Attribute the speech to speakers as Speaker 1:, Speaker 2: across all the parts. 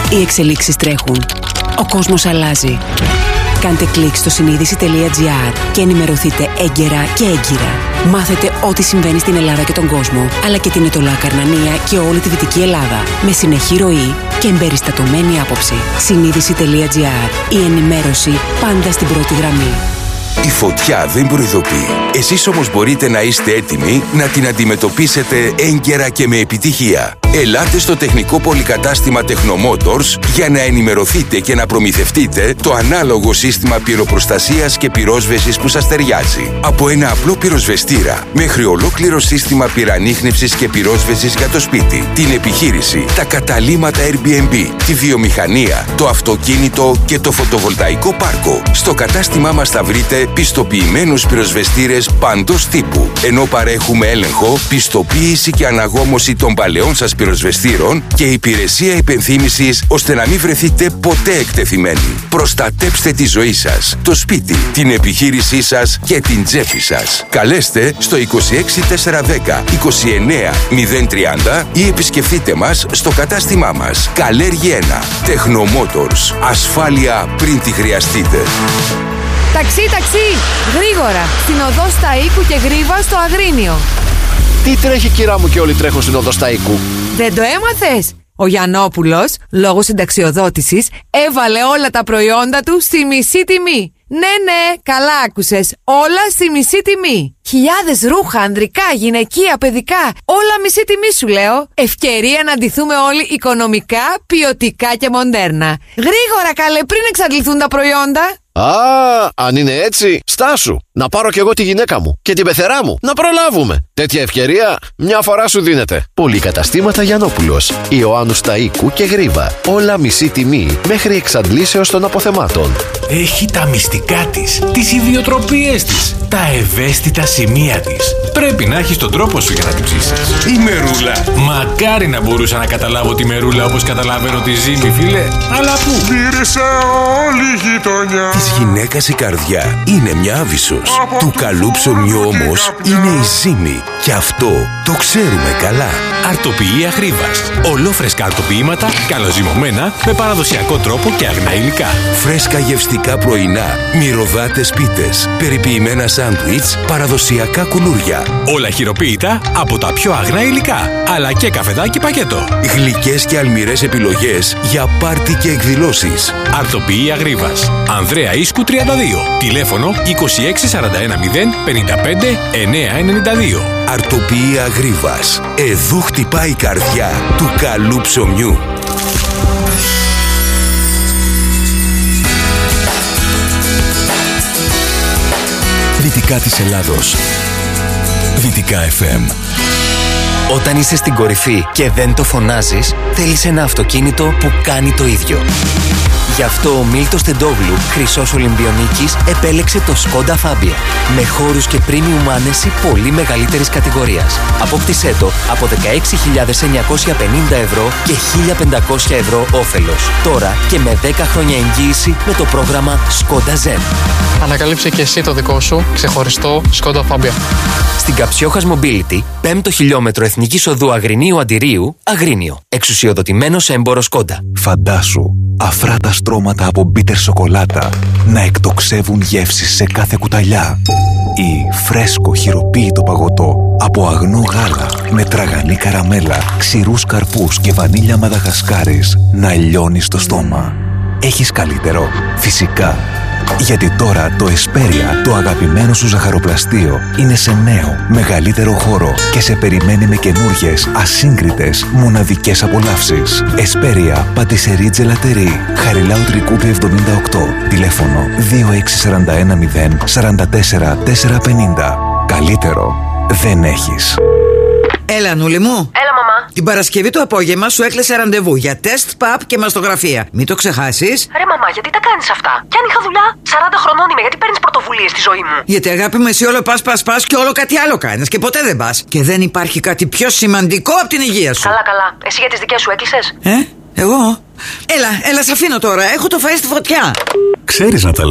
Speaker 1: Οι εξελίξεις τρέχουν. Ο κόσμος αλλάζει. Κάντε κλικ στο συνείδηση.gr και ενημερωθείτε έγκαιρα και έγκυρα. Μάθετε ό,τι συμβαίνει στην Ελλάδα και τον κόσμο, αλλά και την Ετωλά Καρνανία και όλη τη Δυτική Ελλάδα. Με συνεχή ροή και εμπεριστατωμένη άποψη. Συνείδηση.gr. Η ενημέρωση πάντα στην πρώτη γραμμή.
Speaker 2: Η φωτιά δεν προειδοποιεί. Εσείς όμως μπορείτε να είστε έτοιμοι να την αντιμετωπίσετε έγκαιρα και με επιτυχία. Ελάτε στο τεχνικό πολυκατάστημα Technomotors για να ενημερωθείτε και να προμηθευτείτε το ανάλογο σύστημα πυροπροστασίας και πυρόσβεσης που σας ταιριάζει. Από ένα απλό πυροσβεστήρα μέχρι ολόκληρο σύστημα πυρανίχνευσης και πυρόσβεσης για το σπίτι, την επιχείρηση, τα καταλύματα Airbnb, τη βιομηχανία, το αυτοκίνητο και το φωτοβολταϊκό πάρκο. Στο κατάστημά μας θα βρείτε πιστοποιημένους πυροσβεστήρες παντός τύπου, ενώ παρέχουμε έλεγχο, πιστοποίηση και αναγόμωση των παλαιών σας πυροσβεστήρων και υπηρεσία υπενθύμησης ώστε να μην βρεθείτε ποτέ εκτεθειμένοι. Προστατέψτε τη ζωή σας, το σπίτι, την επιχείρησή σας και την τσέπη σας. Καλέστε στο 26410 29 030 ή επισκεφτείτε μας στο κατάστημά μας. Καλέργη 1. Technomotors. Ασφάλεια πριν τη χρειαστείτε.
Speaker 3: Ταξί, γρήγορα, στην οδό Σταΐκου και Γρίβα στο Αγρίνιο.
Speaker 4: Τι τρέχει, κυρά μου, και όλοι τρέχουν στην οδό Σταΐκου?
Speaker 3: Δεν το έμαθες? Ο Γιαννόπουλος, λόγω συνταξιοδότησης, έβαλε όλα τα προϊόντα του στη μισή τιμή. Ναι, καλά άκουσες. Όλα στη μισή τιμή. Χιλιάδες ρούχα, ανδρικά, γυναικεία, παιδικά. Όλα μισή τιμή σου λέω. Ευκαιρία να ντυθούμε όλοι οικονομικά, ποιοτικά και μοντέρνα. Γρήγορα καλέ, πριν εξαντληθούν τα προϊόντα.
Speaker 4: Αν είναι έτσι, στάσου. Να πάρω κι εγώ τη γυναίκα μου και την πεθερά μου. Να προλάβουμε. Τέτοια ευκαιρία μια φορά σου δίνεται. Πολυκαταστήματα Γιαννόπουλος, Ιωάννου Σταΐκου και Γρίβα. Όλα μισή τιμή μέχρι εξαντλήσεως των αποθεμάτων.
Speaker 5: Έχει τα μυστικά της, τις ιδιοτροπίες της, τα ευαίσθητα σημεία της. Πρέπει να έχεις τον τρόπο σου για να την ψήσεις. Η μερούλα. Μακάρι να μπορούσα να καταλάβω τη μερούλα όπως καταλαβαίνω τη ζύμη, φίλε. Αλλά πού?
Speaker 6: Μύρισε όλη η γειτονιά.
Speaker 2: Της γυναίκας η καρδιά είναι μια άβυσσος. Του καλού ψωμιού όμως είναι η ζύμη. Και αυτό το ξέρουμε καλά.
Speaker 5: Αρτοποιία Γρίβας. Ολόφρεσκα αρτοποιήματα, καλοζυμωμένα, με παραδοσιακό τρόπο και αγνά υλικά.
Speaker 2: Φρέσκα γευστικά πρωινά, μυρωδάτες πίτες, περιποιημένα σάντουιτς, παραδοσιακά κουλούρια.
Speaker 5: Όλα χειροποίητα από τα πιο αγνά υλικά, αλλά και καφεδάκι πακέτο.
Speaker 2: Γλυκές και αλμυρές επιλογές για πάρτι και εκδηλώσεις.
Speaker 5: Αρτοποιία Γρίβας. Ανδρέα Ίσκου 32. Τηλέφωνο 26410 55 992.
Speaker 2: Αρτοποιία Γρίβας. Εδού χτυπάει η καρδιά του καλού ψωμιού.
Speaker 7: Δυτικά της Ελλάδος. Δυτικά FM. Όταν είσαι στην κορυφή και δεν το φωνάζεις, θέλεις ένα αυτοκίνητο που κάνει το ίδιο. Γι' αυτό ο Μίλτος Τεντόγλου, χρυσός Ολυμπιονίκης, επέλεξε το Skoda Fabia. Με χώρους και premium άνεση πολύ μεγαλύτερης κατηγορίας. Απόκτησέ το από 16.950 ευρώ και 1.500 ευρώ όφελος. Τώρα και με 10 χρόνια εγγύηση με το πρόγραμμα Skoda Zen.
Speaker 8: Ανακαλύψε και εσύ το δικό σου ξεχωριστό Skoda Fabia.
Speaker 7: Στην Καψιόχας Mobility, 5ο χιλιόμετρο Εθνικής Οδού Αγρινίου Αντιρίου, Αγρίνιο. Εξουσιοδοτημένος έμπορος Skoda.
Speaker 9: Φαντάσου αφράτα στρώματα από μπίτερ σοκολάτα να εκτοξεύουν γεύσεις σε κάθε κουταλιά. Ή φρέσκο χειροποίητο παγωτό από αγνό γάλα με τραγανή καραμέλα, ξηρούς καρπούς και βανίλια μαδαγασκάρης να λιώνει στο στόμα. Έχεις καλύτερο? Φυσικά. Γιατί τώρα το Εσπέρια, το αγαπημένο σου ζαχαροπλαστείο, είναι σε νέο, μεγαλύτερο χώρο και σε περιμένει με καινούργιες, ασύγκριτες, μοναδικές απολαύσεις. Εσπέρια, πατησερί τζελατερί, Χαριλάου Τρικούπη 78, τηλέφωνο 2641 044 450. Καλύτερο δεν έχεις.
Speaker 10: Έλα, Νούλη μου.
Speaker 11: Έλα, μαμά.
Speaker 10: Την Παρασκευή το απόγευμα σου έκλεισε ραντεβού για τεστ, παπ και μαστογραφία. Μην το ξεχάσεις.
Speaker 11: Ρε, μαμά, γιατί τα κάνεις αυτά? Κι αν είχα δουλειά, 40 χρονών είμαι, γιατί παίρνεις πρωτοβουλίες στη ζωή μου?
Speaker 10: Γιατί, αγάπη μου, εσύ όλο πας και όλο κάτι άλλο κάνεις και ποτέ δεν πας. Και δεν υπάρχει κάτι πιο σημαντικό από την υγεία σου.
Speaker 11: Καλά. Εσύ για τις δικές σου έκλεισες?
Speaker 10: Εγώ. Έλα, σ' αφήνω τώρα. Έχω το φαΐ στη φωτιά.
Speaker 12: Ξέρεις να τα λες.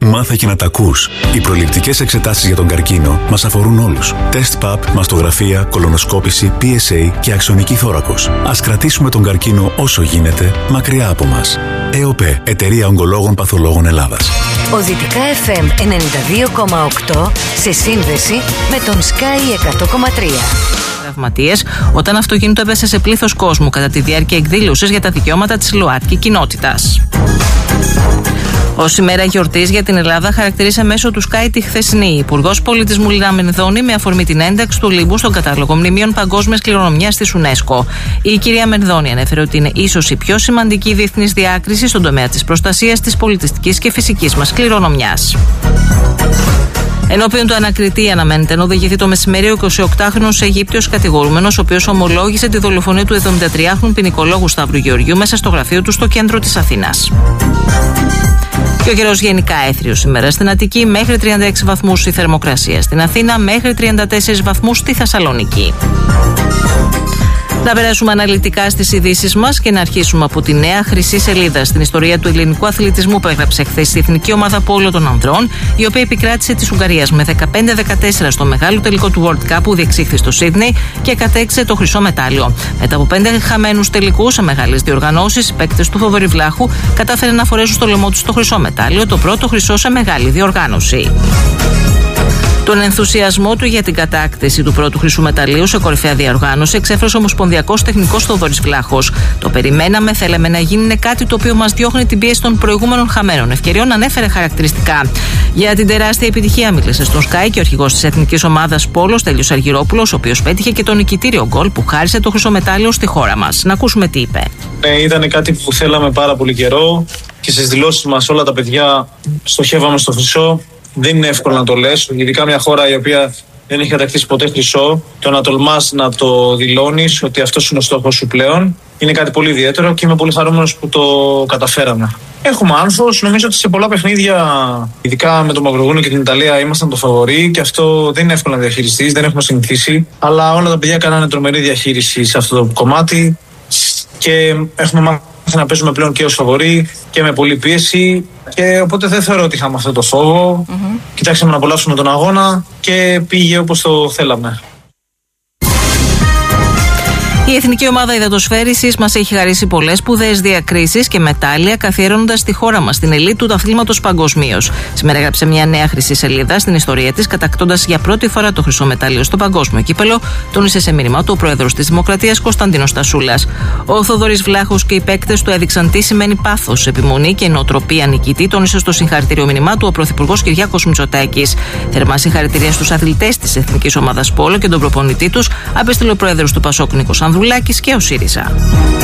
Speaker 9: Μάθε και να τα ακούς. Οι προληπτικές εξετάσεις για τον καρκίνο μας αφορούν όλους. Τεστ ΠΑΠ, μαστογραφία, κολονοσκόπηση, PSA και αξονική θώρακος. Ας κρατήσουμε τον καρκίνο όσο γίνεται μακριά από μας. ΕΟΠΕ, Εταιρεία Ογκολόγων Παθολόγων Ελλάδας.
Speaker 12: Ο Δυτικά FM 92,8 σε σύνδεση με τον Sky 100,3.
Speaker 13: Τραυματίες όταν αυτοκίνητο έπεσε σε πλήθος κόσμου κατά τη διάρκεια εκδήλωσης για τα δικαιώματα της ΛΟΑΤΚΙ κοινότητας. Ως ημέρα γιορτής για την Ελλάδα χαρακτήρισε μέσω του Sky τη χθεσινή η Υπουργός Πολιτισμού Λίνα Μενδώνη με αφορμή την ένταξη του Ολύμπου στον κατάλογο μνημείων παγκόσμιας κληρονομιάς της UNESCO. Η κυρία Μενδώνη ανέφερε ότι είναι ίσως η πιο σημαντική διεθνής διάκριση στον τομέα της προστασίας της πολιτιστικής και φυσικής μας κληρονομιάς. Ενώπιον του ανακριτή αναμένεται να οδηγηθεί το μεσημέρι ο 28χρονος Αιγύπτιος κατηγορούμενος, ο οποίος ομολόγησε τη δολοφονία του 73χρονου ποινικολόγου Σταύρου Γεωργιού μέσα στο γραφείο του στο κέντρο της Αθήνας. Και ο καιρός γενικά έθριος σήμερα στην Αττική, μέχρι 36 βαθμούς η θερμοκρασία στην Αθήνα, μέχρι 34 βαθμούς στη Θεσσαλονίκη. Να περάσουμε αναλυτικά στις ειδήσεις μας και να αρχίσουμε από τη νέα χρυσή σελίδα στην ιστορία του ελληνικού αθλητισμού που έγραψε χθες η Εθνική Ομάδα Πόλο των Ανδρών, η οποία επικράτησε της Ουγγαρίας με 15-14 στο μεγάλο τελικό του World Cup που διεξήχθη στο Σίδνεϊ και κατέκτησε το χρυσό μετάλλιο. Μετά από 5 χαμένους τελικούς σε μεγάλες διοργανώσεις, οι παίκτες του Θοδωρή Βλάχου κατάφεραν να φορέσουν στο λαιμό τους το χρυσό μετάλλιο, το πρώτο χρυσό σε μεγάλη διοργάνωση. Τον ενθουσιασμό του για την κατάκτηση του πρώτου χρυσού μεταλλίου σε κορυφαία διοργάνωση εξέφρασε ο Ομοσπονδιακός Τεχνικός Θοδωρής Βλάχος. Το περιμέναμε, θέλαμε να γίνει, είναι κάτι το οποίο μας διώχνει την πίεση των προηγούμενων χαμένων ευκαιριών, ανέφερε χαρακτηριστικά. Για την τεράστια επιτυχία μίλησε στον Sky και ο αρχηγός της Εθνικής Ομάδας Πόλο, Στέλιος Αργυρόπουλος, ο οποίος πέτυχε και το νικητήριο γκολ που χάρισε το χρυσό μετάλλιο στη χώρα μας. Να ακούσουμε τι είπε.
Speaker 14: Ήταν κάτι που θέλαμε πάρα πολύ καιρό και στις δηλώσεις μας όλα τα παιδιά στοχεύαμε στο χρυσό. Δεν είναι εύκολο να το λες, ειδικά μια χώρα η οποία δεν έχει κατακτήσει ποτέ χρυσό. Το να τολμάς να το δηλώνεις ότι αυτός είναι ο στόχος σου πλέον είναι κάτι πολύ ιδιαίτερο και είμαι πολύ χαρούμενος που το καταφέραμε. Έχουμε άνθος, νομίζω ότι σε πολλά παιχνίδια, ειδικά με το Μαυροβούνιο και την Ιταλία, ήμασταν το φαβορί και αυτό δεν είναι εύκολο να διαχειριστείς, δεν έχουμε συνηθίσει. Αλλά όλα τα παιδιά κάνανε τρομερή διαχείριση σε αυτό το κομμάτι και έχουμε μάθει να παίζουμε πλέον και ως φαβορί και με πολλή πίεση. Και οπότε δεν θεωρώ ότι είχαμε αυτό το φόβο. Κοιτάξαμε να απολαύσουμε τον αγώνα και πήγε όπως το θέλαμε.
Speaker 13: Η Εθνική Ομάδα Υδατοσφαίρισης μας έχει χαρίσει πολλές σπουδαίες διακρίσεις και μετάλλια, καθιερώνοντας τη χώρα μας στην ελίτ του αθλήματος παγκοσμίως. Σήμερα έγραψε μια νέα χρυσή σελίδα στην ιστορία της, κατακτώντας για πρώτη φορά το χρυσό μετάλλιο στο παγκόσμιο κύπελο, τόνισε σε μήνυμα του ο πρόεδρος της Δημοκρατίας Κωνσταντίνος Στασούλας. Ο Θοδωρής Βλάχος και οι παίκτες του έδειξαν τι σημαίνει πάθος, επιμονή και νοοτροπία νικητή, τόνισε στο συγχαρητήριο μήνυμά του ο Πρωθυπουργός Κυριάκος Μητσοτάκης. Θερμά συγχαρητήρια στους αθλητές της Εθνικής Ομάδας Πόλο και τον προπονητή τους, απέστειλε ο πρόεδρος του Πασόκ Νίκος Ανδρουλάκης και ο ΣΥΡΙΖΑ.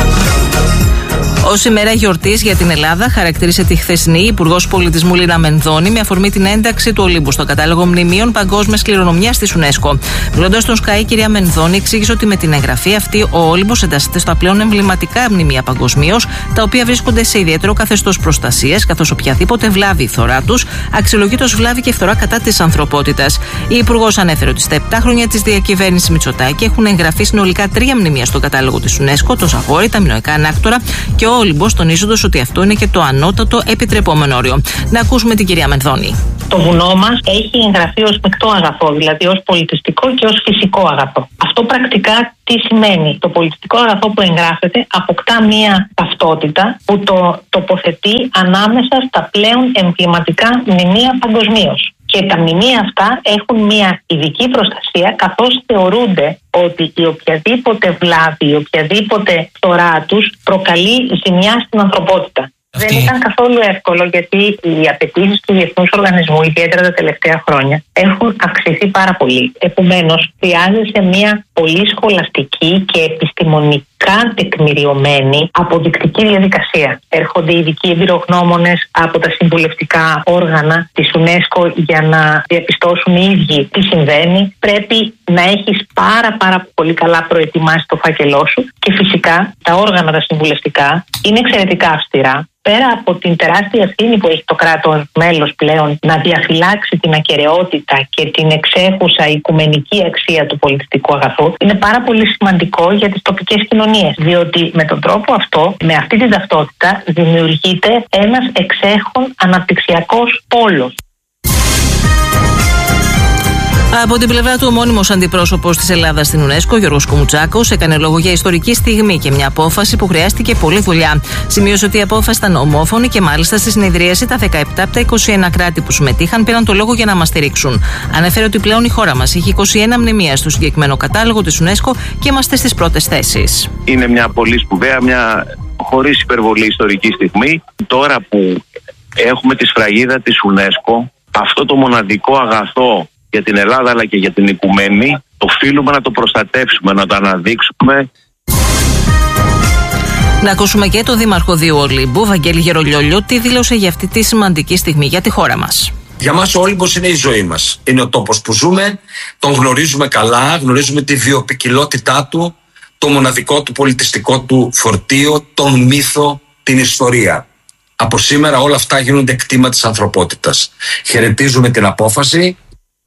Speaker 13: Ως ημέρα γιορτής για την Ελλάδα, χαρακτήρισε τη χθεσινή Υπουργός Πολιτισμού Λίνα Μενδώνη με αφορμή την ένταξη του Ολύμπου στο κατάλογο μνημείων παγκόσμιας κληρονομιάς της UNESCO. Μιλώντας στον Sky, η κυρία Μενδώνη εξήγησε ότι με την εγγραφή αυτή ο Όλυμπος εντάσσεται στα πλέον εμβληματικά μνημεία παγκοσμίως, τα οποία βρίσκονται σε ιδιαίτερο καθεστώς προστασίας, καθώς οποιαδήποτε βλάβη ή φθορά τους αξιολογείται ως βλάβη και φθορά κατά της ανθρωπότητας. Η Υπουργός ανέφερε ότι στα 7 χρόνια της διακυβέρνησης Μητσοτάκη έχουν εγγραφεί συνολικά 3 μνημεία στον κατάλογο της UNESCO, το Ζαγόρι, τα μινωικά ανάκτορα και ο Όλυμπος, τονίζοντας ότι αυτό είναι και το ανώτατο επιτρεπόμενο όριο. Να ακούσουμε την κυρία Μενδώνη.
Speaker 15: Το βουνό μας έχει εγγραφεί ως μεικτό αγαθό, δηλαδή ως πολιτιστικό και ως φυσικό αγαθό. Αυτό πρακτικά τι σημαίνει? Το πολιτιστικό αγαθό που εγγράφεται αποκτά μία ταυτότητα που το τοποθετεί ανάμεσα στα πλέον εμβληματικά μνημεία παγκοσμίως. Και τα μνημεία αυτά έχουν μία ειδική προστασία, καθώς θεωρούνται ότι η οποιαδήποτε βλάβη, η οποιαδήποτε φθορά τους προκαλεί ζημιά στην ανθρωπότητα. Δεν ήταν καθόλου εύκολο, γιατί οι απαιτήσεις του Διεθνούς Οργανισμού, ιδιαίτερα τα τελευταία χρόνια, έχουν αυξηθεί πάρα πολύ. Επομένως, χρειάζεται μια πολύ σχολαστική και επιστημονικά τεκμηριωμένη αποδεικτική διαδικασία. Έρχονται ειδικοί εμπειρογνώμονες από τα συμβουλευτικά όργανα της UNESCO για να διαπιστώσουν οι ίδιοι τι συμβαίνει. Πρέπει να έχεις πάρα πολύ καλά προετοιμάσει το φάκελό σου και φυσικά τα όργανα τα συμβουλευτικά είναι εξαιρετικά αυστηρά. Πέρα από την τεράστια ευθύνη που έχει το κράτος μέλος πλέον να διαφυλάξει την ακεραιότητα και την εξέχουσα οικουμενική αξία του πολιτιστικού αγαθού, είναι πάρα πολύ σημαντικό για τις τοπικές κοινωνίες. Διότι με τον τρόπο αυτό, με αυτή την ταυτότητα, δημιουργείται ένας εξέχων αναπτυξιακός πόλος.
Speaker 13: Από την πλευρά του, ο μόνιμος αντιπρόσωπος της Ελλάδας στην UNESCO, Γιώργος Κουμουτσάκος, έκανε λόγο για ιστορική στιγμή και μια απόφαση που χρειάστηκε πολλή δουλειά. Σημείωσε ότι η απόφαση ήταν ομόφωνη και μάλιστα στη συνεδρίαση τα 17 από τα 21 κράτη που συμμετείχαν πήραν το λόγο για να μας στηρίξουν. Ανέφερε ότι πλέον η χώρα μας έχει 21 μνημεία στο συγκεκριμένο κατάλογο της UNESCO και είμαστε στις πρώτες θέσεις.
Speaker 16: Είναι μια πολύ σπουδαία, μια χωρίς υπερβολή ιστορική στιγμή. Τώρα που έχουμε τη σφραγίδα της UNESCO, αυτό το μοναδικό αγαθό για την Ελλάδα αλλά και για την οικουμένη, οφείλουμε να το προστατεύσουμε, να το αναδείξουμε.
Speaker 13: Να ακούσουμε και τον Δήμαρχο Δίου Ολύμπου, Βαγγέλη Γερολιόλιο, τι δήλωσε για αυτή τη σημαντική στιγμή για τη χώρα μας.
Speaker 17: Για μας ο Όλυμπος είναι η ζωή μας. Είναι ο τόπος που ζούμε, τον γνωρίζουμε καλά, γνωρίζουμε τη βιοποικιλότητά του, το μοναδικό του πολιτιστικό του φορτίο, τον μύθο, την ιστορία. Από σήμερα όλα αυτά γίνονται κτήμα της ανθρωπότητας. Χαιρετίζουμε την απόφαση.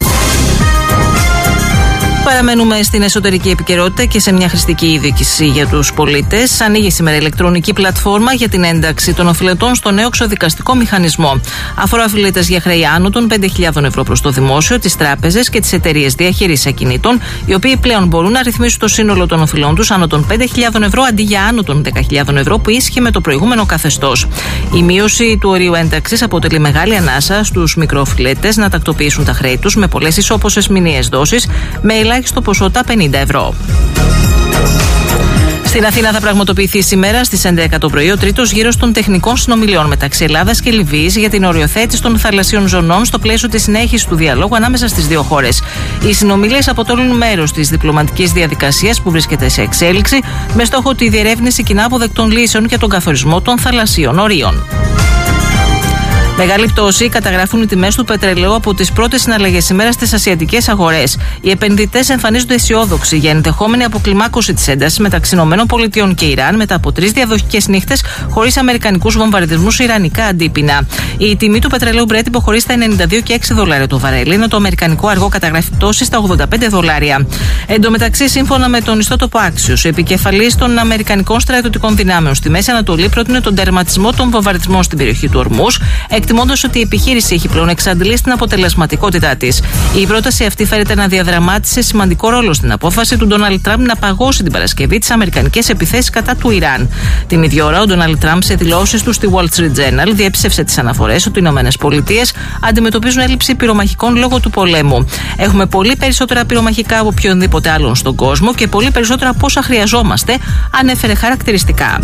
Speaker 13: Παραμένουμε στην εσωτερική επικαιρότητα και σε μια χρηστική είδηση για τους πολίτες. Ανοίγει σήμερα ηλεκτρονική πλατφόρμα για την ένταξη των οφειλετών στο νέο εξωδικαστικό μηχανισμό. Αφορά οφειλέτες για χρέη άνω των 5.000 ευρώ προς το δημόσιο, τις τράπεζες και τις εταιρείες διαχείρισης ακινήτων, οι οποίοι πλέον μπορούν να ρυθμίσουν το σύνολο των οφειλών τους άνω των 5.000 ευρώ αντί για άνω των 10.000 ευρώ που ίσχυε με το προηγούμενο καθεστώς. Η μείωση του ορίου ένταξης αποτελεί μεγάλη ανάσα στους μικροοφειλέτες να τακτοποιήσουν τα χρέη τους με πολλές ισόποσες μηνιαίες δόσεις, με ελάχιστο ποσό τα 50 ευρώ. Στην Αθήνα θα πραγματοποιηθεί σήμερα στις 11 το πρωί ο τρίτος γύρος των τεχνικών συνομιλιών μεταξύ Ελλάδας και Λιβύης για την οριοθέτηση των θαλασσίων ζωνών στο πλαίσιο της συνέχισης του διαλόγου ανάμεσα στις δύο χώρες. Οι συνομιλίες αποτελούν μέρος της διπλωματικής διαδικασίας που βρίσκεται σε εξέλιξη με στόχο τη διερεύνηση κοινά αποδεκτών λύσεων για τον καθορισμό των θαλασσίων ορίων. Μεγάλη πτώση καταγράφουν οι τιμές του πετρελαίου από τις πρώτες συναλλαγές σήμερα στις ασιατικές αγορές. Οι επενδυτές εμφανίζονται αισιόδοξοι για ενδεχόμενη αποκλιμάκωση της έντασης μεταξύ ΗΠΑ και Ιράν μετά από 3 διαδοχικές νύχτες χωρίς αμερικανικούς βομβαρδισμούς σε ιρανικά αντίπεινα. Η τιμή του πετρελαίου Brent υποχωρεί στα $92,6 το βαρέλι, ενώ το αμερικανικό αργό καταγράφει πτώση στα $85. Εν τω μεταξύ, σύμφωνα με τον ιστότοπο Axios, ο επικεφαλής των αμερικανικών στρατιωτικών δυνάμεων στη Μέση Ανατολή πρότεινε τον τερματισμό των βομβαρδισμών στην περιοχή του Ορμούζ, εκτιμώντας ότι η επιχείρηση έχει πλέον εξαντλήσει την αποτελεσματικότητά της. Η πρόταση αυτή φέρεται να διαδραμάτισε σημαντικό ρόλο στην απόφαση του Ντόναλντ Τραμπ να παγώσει την Παρασκευή τις αμερικανικές επιθέσεις κατά του Ιράν. Την ίδια ώρα, ο Ντόναλντ Τραμπ σε δηλώσεις του στη Wall Street Journal διέψευσε τις αναφορές ότι οι ΗΠΑ αντιμετωπίζουν έλλειψη πυρομαχικών λόγω του πολέμου. Έχουμε πολύ περισσότερα πυρομαχικά από οποιονδήποτε άλλον στον κόσμο και πολύ περισσότερα από όσα χρειαζόμαστε, ανέφερε χαρακτηριστικά.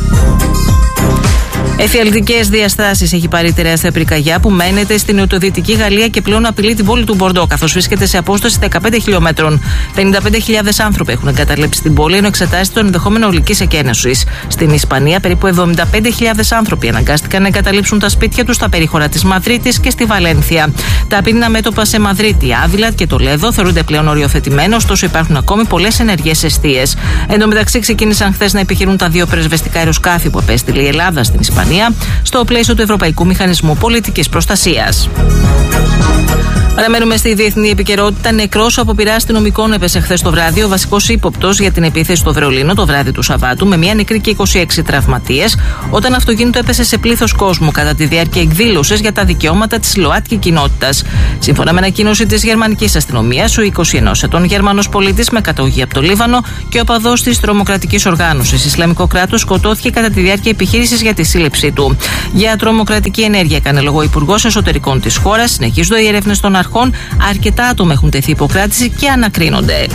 Speaker 13: Εφιαλτικές διαστάσεις έχει πάρει η τεράστια πυρκαγιά που μένεται στην νοτιοδυτική Γαλλία και πλέον απειλεί την πόλη του Μπορντό, καθώς βρίσκεται σε απόσταση 15 χιλιόμετρων. 55.000 άνθρωποι έχουν εγκαταλείψει την πόλη, ενώ εξετάζεται το ενδεχόμενο ολικής εκένωσης. Στην Ισπανία, περίπου 75.000 άνθρωποι αναγκάστηκαν να εγκαταλείψουν τα σπίτια τους στα περίχωρα της Μαδρίτης και στη Βαλένθια. Τα πυρήνα μέτωπα σε Μαδρίτη, Άβυλα και Τολέδο θεωρούνται πλέον οριοθετημένα, ωστόσο υπάρχουν ακόμη πολλές ενεργές εστίες. Εν τω μεταξύ, ξεκίνησαν χθες να επιχειρούν τα 2 πυροσβεστικά αεροσκάφη που απέστειλε η Ελλάδα στην Ισπανία στο πλαίσιο του Ευρωπαϊκού Μηχανισμού Πολιτικής Προστασίας. Παραμένουμε στη διεθνή επικαιρότητα. Νεκρός από πειρά αστυνομικών έπεσε χθες το βράδυ ο βασικός ύποπτος για την επίθεση στο Βερολίνο το βράδυ του Σαββάτου, με 1 νεκρή και 26 τραυματίες, όταν αυτοκίνητο έπεσε σε πλήθος κόσμου κατά τη διάρκεια εκδήλωσης για τα δικαιώματα της ΛΟΑΤΚΙ κοινότητας. Σύμφωνα με ανακοίνωση της γερμανικής αστυνομίας, ο 21 ετών Γερμανός πολίτης με καταγωγή από το Λίβανο και οπαδός της τρομοκρατικής οργάνωσης Ισλαμικό κράτος σκοτώθηκε κατά τη διάρκεια επιχείρησης για τη σύλληψή του. Για τρομοκρατική ενέργεια έκανε λόγο ο Υπουργός Εσωτερικών της χώρας. Συνεχίζονται οι έρευνες των αρχών. Αρκετά άτομα έχουν τεθεί υποκράτηση και ανακρίνονται.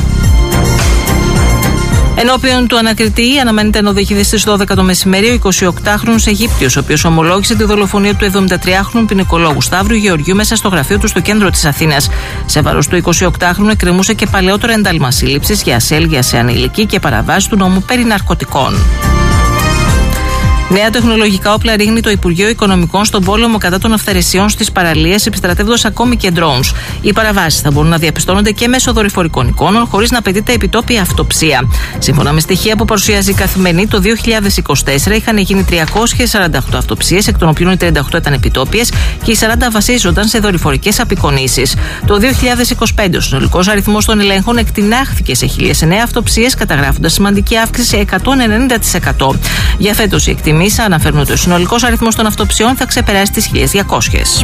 Speaker 13: Ενώπιον του ανακριτή αναμένεται να οδηγηθεί στις 12 το μεσημέρι ο 28χρονος Αιγύπτιος, ο οποίος ομολόγησε τη δολοφονία του 73χρονου ποινικολόγου Σταύρου Γεωργιού μέσα στο γραφείο του στο κέντρο της Αθήνας. Σε βάρος του 28χρονου εκκρεμούσε και παλαιότερο ένταλμα σύλληψης για ασέλγεια σε ανηλική και παραβάση του νόμου περί ναρκωτικών. Νέα τεχνολογικά όπλα ρίχνει το Υπουργείο Οικονομικών στον πόλεμο κατά των αυθαιρεσιών στις παραλίες, επιστρατεύοντας ακόμη και drones. Οι παραβάσεις θα μπορούν να διαπιστώνονται και μέσω δορυφορικών εικόνων, χωρίς να απαιτείται επιτόπια αυτοψία. Σύμφωνα με στοιχεία που παρουσιάζει η Καθημερινή, το 2024 είχαν γίνει 348 αυτοψίες, εκ των οποίων οι 38 ήταν επιτόπιες και οι 40 βασίζονταν σε δορυφορικές απεικονίσεις. Το 2025 ο συνολικός αριθμός των ελέγχων εκτινάχθηκε σε 1.009 αυτοψίες, καταγράφοντας σημαντική αύξηση σε 190%. Για φέτος οι εκτιμήσεις αναφέρουν ότι ο συνολικός αριθμός των αυτοψιών θα ξεπεράσει τις 1.200.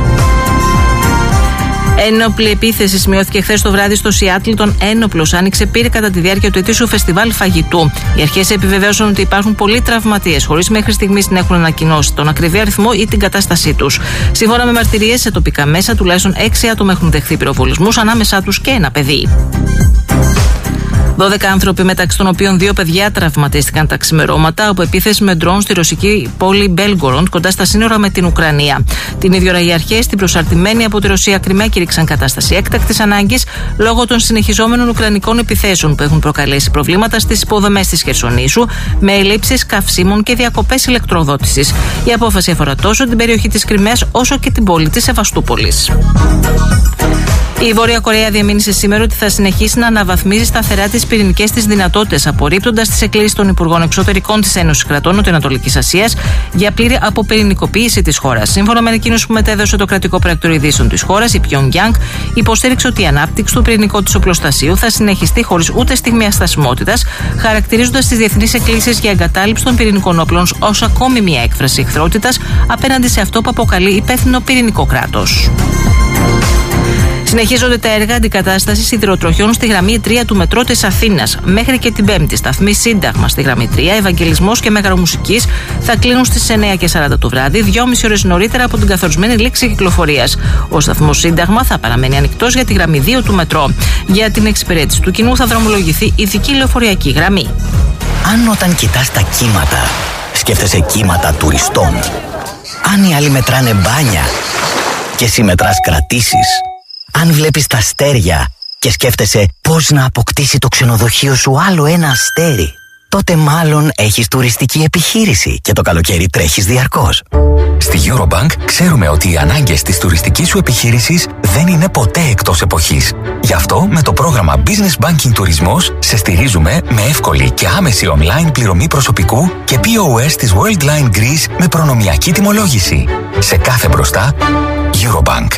Speaker 13: Ένοπλη επίθεση σημειώθηκε χθες το βράδυ στο Σιάτλ. Τον ένοπλος άνοιξε πύρη κατά τη διάρκεια του ετήσιου φεστιβάλ φαγητού. Οι αρχές επιβεβαίωσαν ότι υπάρχουν πολλοί τραυματίες, χωρίς μέχρι στιγμής να έχουν ανακοινώσει τον ακριβή αριθμό ή την κατάστασή τους. Σύμφωνα με μαρτυρίες σε τοπικά μέσα, τουλάχιστον 6 άτομα έχουν δεχθεί πυροβολισμούς, ανάμεσά τους και ένα παιδί. 12 άνθρωποι, μεταξύ των οποίων 2 παιδιά, τραυματίστηκαν τα ξημερώματα από επίθεση με ντρόουν στη ρωσική πόλη Μπέλγκοροντ, κοντά στα σύνορα με την Ουκρανία. Την ίδια ώρα οι αρχές στην προσαρτημένη από τη Ρωσία Κριμαία κήρυξαν κατάσταση έκτακτης ανάγκης λόγω των συνεχιζόμενων ουκρανικών επιθέσεων που έχουν προκαλέσει προβλήματα στις υποδομές της Χερσονήσου, με ελλείψεις καυσίμων και διακοπές ηλεκτροδότησης. Η απόφαση αφορά τόσο την περιοχή της Κριμαίας όσο και την πόλη της Σεβαστούπολης. Η Βόρεια Κορέα διαμήνυσε σήμερα ότι θα συνεχίσει να αναβαθμίζει σταθερά τις πυρηνικές της δυνατότητες, απορρίπτοντας τις εκκλήσεις των Υπουργών Εξωτερικών της Ένωσης Κρατών Νοτιοανατολικής Ασίας για πλήρη αποπυρηνικοποίηση της χώρας. Σύμφωνα με ανακοίνωση που μετέδωσε το κρατικό πράκτορο ειδήσεων της χώρας, η Pyongyang υποστήριξε ότι η ανάπτυξη του πυρηνικού της οπλοστασίου θα συνεχιστεί χωρίς ούτε στιγμή αστασιμότητας, χαρακτηρίζοντας τις διεθνείς εκκλήσεις για εγκατάλειψη των πυρηνικών όπλων ως ακόμη μια έκφραση εχθρότητας απέναντι σε αυτό που αποκαλεί υπεύθυνο πυρηνικό κράτος. Συνεχίζονται τα έργα αντικατάστασης σιδηροτροχιών στη γραμμή 3 του μετρό της Αθήνας. Μέχρι και την Πέμπτη, σταθμοί Σύνταγμα στη γραμμή 3, Ευαγγελισμός και Μεγαρομουσικής θα κλείνουν στις 9:40 το βράδυ, 2,5 ώρες νωρίτερα από την καθορισμένη λήξη κυκλοφορίας. Ο σταθμός Σύνταγμα θα παραμένει ανοιχτός για τη γραμμή 2 του μετρό. Για την εξυπηρέτηση του κοινού θα δρομολογηθεί ειδική λεωφορειακή γραμμή.
Speaker 18: Αν όταν κοιτάς τα κύματα, σκέφτεσαι κύματα τουριστών. Αν οι άλλοι μετράνε μπάνια και εσύ μετράς κρατήσεις. Αν βλέπεις τα αστέρια και σκέφτεσαι πώς να αποκτήσει το ξενοδοχείο σου άλλο ένα αστέρι, τότε μάλλον έχεις τουριστική επιχείρηση και το καλοκαίρι τρέχεις διαρκώς.
Speaker 19: Στη Eurobank ξέρουμε ότι οι ανάγκες της τουριστικής σου επιχείρησης δεν είναι ποτέ εκτός εποχής. Γι' αυτό με το πρόγραμμα Business Banking Τουρισμός σε στηρίζουμε με εύκολη και άμεση online πληρωμή προσωπικού και POS της Worldline Greece με προνομιακή τιμολόγηση. Σε κάθε μπροστά, Eurobank.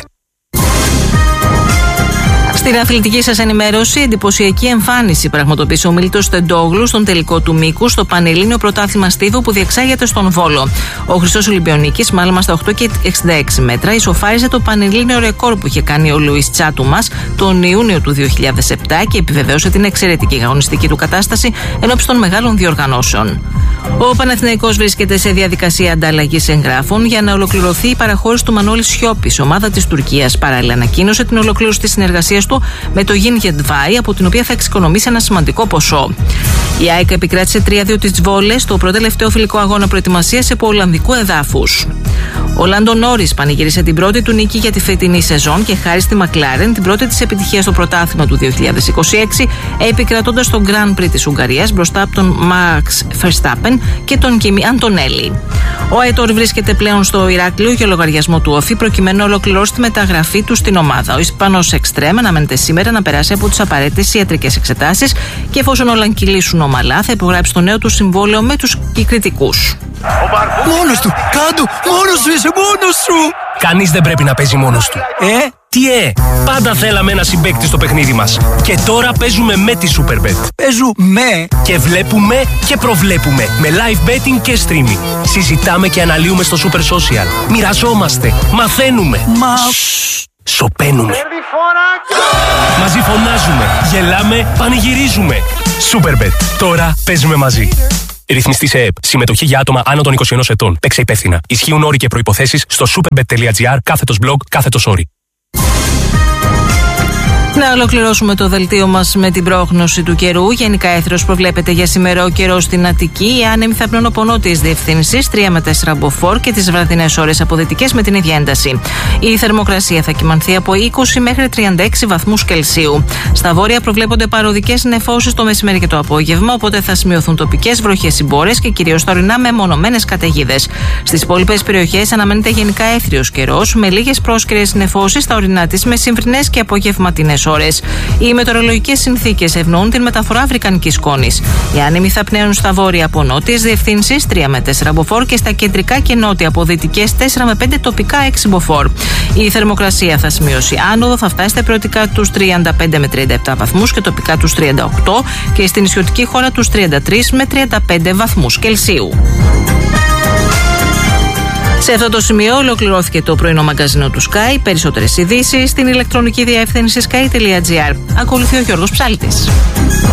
Speaker 13: Στην αθλητική σας ενημέρωση, εντυπωσιακή εμφάνιση πραγματοποίησε ο Μίλτος Τεντόγλου στον τελικό του μήκους στο Πανελλήνιο Πρωτάθλημα Στίβου που διεξάγεται στον Βόλο. Ο Χρυσός Ολυμπιονίκης, μάλιστα στα 8,66 μέτρα, ισοφάριζε το Πανελλήνιο ρεκόρ που είχε κάνει ο Λουίς Τσάτουμας τον Ιούνιο του 2007 και επιβεβαίωσε την εξαιρετική αγωνιστική του κατάσταση ενώπιση των μεγάλων διοργανώσεων. Ο Παναθηναϊκός βρίσκεται σε διαδικασία ανταλλαγής εγγράφων για να ολοκληρωθεί η παραχώρηση του Μανώλη Σιώπη. Η ομάδα της Τουρκίας παράλληλα ανακοίνωσε την ολοκλήρωση της συνεργασίας του με το Yin Yedvay, από την οποία θα εξοικονομήσει ένα σημαντικό ποσό. Η ΑΕΚ επικράτησε 3-2 τις Βόλες στο προτελευταίο φιλικό αγώνα προετοιμασίας επί Ολλανδικού εδάφους. Ο Λάντο Νόρις πανηγύρισε την πρώτη του νίκη για τη φετινή σεζόν και χάρη στη Μακλάρεν την πρώτη της επιτυχία στο πρωτάθλημα του 2026, επικρατώντας τον Grand Prix της Ουγγαρίας μπροστά από τον Max Verstappen και τον Kimi Antonelli. Ο Αετόρ βρίσκεται πλέον στο Ηράκλειο για λογαριασμό του Όφη προκειμένου να ολοκληρώσει τη μεταγραφή του στην ομάδα. Ο Ισπανός Εξτρέμ αναμένεται σήμερα να περάσει από τις απαραίτητες ιατρικές εξετάσεις και εφόσον όλα κυλήσουν ομαλά θα υπογράψει το νέο του συμβόλαιο με τους κυκριτικούς.
Speaker 20: Μόνος του! Κάντου! Μόνος σου! Είσαι μόνος σου!
Speaker 21: Κανείς δεν πρέπει να παίζει μόνος του. Τι πάντα θέλαμε ένα συμπαίκτη στο παιχνίδι μας. Και τώρα παίζουμε με τη Superbet.
Speaker 20: Παίζουμε!
Speaker 21: Και βλέπουμε και προβλέπουμε. Με live betting και streaming. Συζητάμε και αναλύουμε στο Super Social. Μοιραζόμαστε. Μαθαίνουμε. Σωπαίνουμε. Μαζί φωνάζουμε. Γελάμε. Πανηγυρίζουμε. Superbet. Τώρα παίζουμε μαζί. Ρυθμιστή σε ΕΕΠ. Συμμετοχή για άτομα άνω των 21 ετών. Παίξε υπεύθυνα. Ισχύουν όροι και προϋποθέσεις στο superbet.gr /blog/όροι.
Speaker 13: Να ολοκληρώσουμε το δελτίο μας με την πρόγνωση του καιρού. Γενικά έθρος προβλέπεται για σημερό καιρό στην Αττική. Οι άνεμοι θα πνέουν από νότιες διευθύνσεις 3 με 4 μποφόρ και τις βραδινές ώρες από δυτικές με την ίδια ένταση. Η θερμοκρασία θα κυμανθεί από 20 μέχρι 36 βαθμούς Κελσίου. Στα βόρεια προβλέπονται παροδικές νεφώσεις το μεσημέρι και το απόγευμα, οπότε θα σημειωθούν τοπικές βροχές ή μπόρες και κυρίως τα ορεινά με μονομένες καταιγίδες. Στις υπόλοιπες περιοχές αναμένεται γενικά έθριος καιρός με λίγες πρόσκαιρες νεφώσεις στα ορεινά της μεσημβρινές και απογευματινές ώρες. Οι μετεωρολογικές συνθήκες ευνοούν την μεταφορά αφρικανικής σκόνης. Οι άνεμοι θα πνέουν στα βόρεια από νότιες διευθύνσεις 3 με 4 μποφόρ και στα κεντρικά και νότια από δυτικές 4 με 5 τοπικά 6 μποφόρ. Η θερμοκρασία θα σημειώσει άνοδο, θα φτάσει στα περιοτικά τους 35 με 37 βαθμούς και τοπικά τους 38 και στην νησιωτική χώρα τους 33 με 35 βαθμούς Κελσίου. Σε αυτό το σημείο ολοκληρώθηκε το πρωινό μαγκαζίνο του Sky. Περισσότερες ειδήσεις στην ηλεκτρονική διεύθυνση sky.gr. Ακολουθεί ο Γιώργος Ψάλτης.